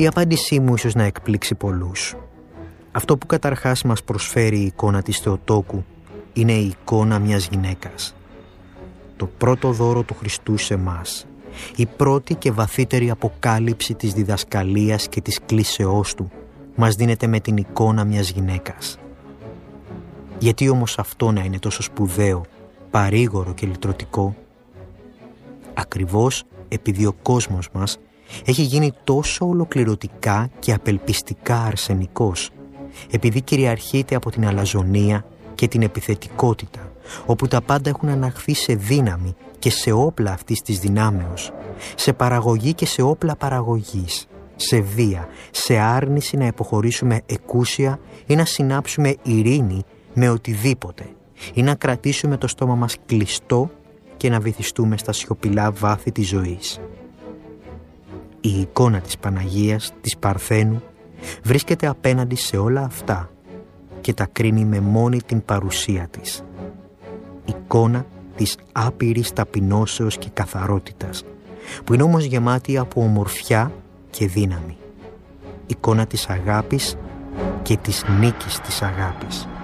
Η απάντησή μου ίσως να εκπλήξει πολλούς. Αυτό που καταρχάς μας προσφέρει η εικόνα της Θεοτόκου είναι η εικόνα μιας γυναίκας. Το πρώτο δώρο του Χριστού σε μας, η πρώτη και βαθύτερη αποκάλυψη της διδασκαλίας και της κλίσεώς του, μας δίνεται με την εικόνα μιας γυναίκας. Γιατί όμως αυτό να είναι τόσο σπουδαίο, παρήγορο και λυτρωτικό? Ακριβώς επειδή ο κόσμος μας έχει γίνει τόσο ολοκληρωτικά και απελπιστικά αρσενικός, επειδή κυριαρχείται από την αλαζονία και την επιθετικότητα, όπου τα πάντα έχουν αναχθεί σε δύναμη και σε όπλα αυτής της δυνάμεως, σε παραγωγή και σε όπλα παραγωγής, σε βία, σε άρνηση να υποχωρήσουμε εκούσια ή να συνάψουμε ειρήνη με οτιδήποτε, ή να κρατήσουμε το στόμα μας κλειστό και να βυθιστούμε στα σιωπηλά βάθη της ζωής. Η εικόνα της Παναγίας, της Παρθένου, βρίσκεται απέναντι σε όλα αυτά και τα κρίνει με μόνη την παρουσία της. Εικόνα της άπειρης ταπεινώσεως και καθαρότητας, που είναι όμως γεμάτη από ομορφιά και δύναμη. Εικόνα της αγάπης και της νίκης της αγάπης.